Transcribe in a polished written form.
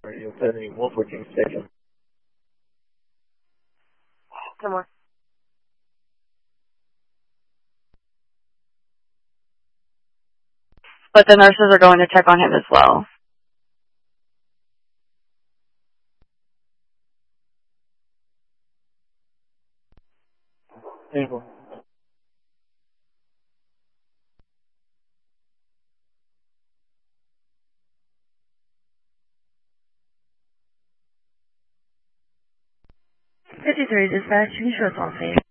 Radio Penny, Wolford King Station. Come on. But the nurses are going to check on him as well. Table. Dispatch, you can show us all safe.